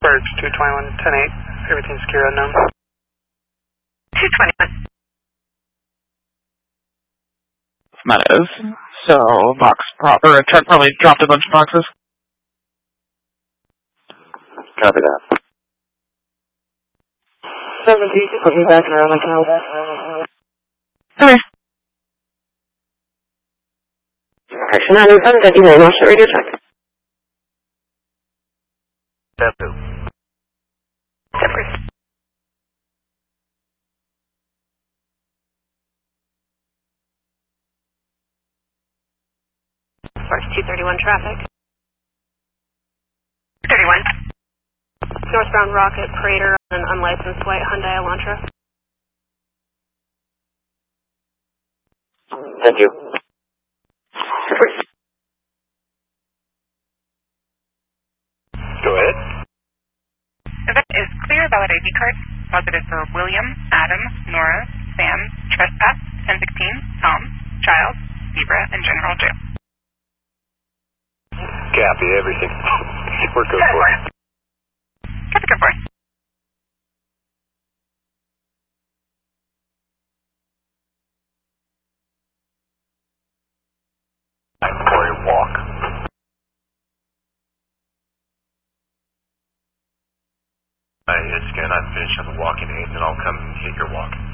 Sparks 221, 10-8. Everything's secure unknown. 221. Meadows. So, a truck probably dropped a bunch of boxes. Copy that. 17, looking back around the town. Okay. Action 907, thank you very much. Radio check. Tattoo. Separate. Sparks 231 traffic. 31. Northbound Rocket Prater on an unlicensed white Hyundai Elantra. Thank you. Go ahead. Event is clear, valid ID card. Positive for William, Adam, Nora, Sam, Trespass, 1016, Tom, Child, Zebra, and General Joe. Copy everything. We're good for it. Copy, good for it. For a walk. It's good. I'm finished on the walking aid, and then I'll come and hit your walk.